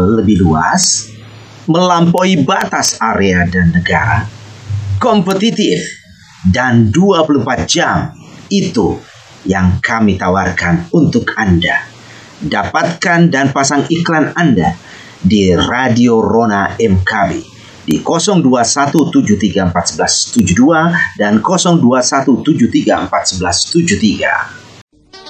lebih luas, melampaui batas area dan negara, kompetitif, dan 24 jam. Itu yang kami tawarkan untuk Anda. Dapatkan dan pasang iklan Anda di Radio Rona MKB di 0217341172 dan 0217341173.